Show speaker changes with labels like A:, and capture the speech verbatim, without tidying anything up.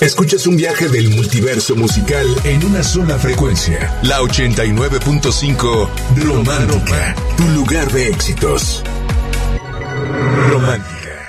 A: Escuchas un viaje del multiverso musical en una sola frecuencia. La ochenta y nueve punto cinco Romántica, tu lugar de éxitos. Romántica.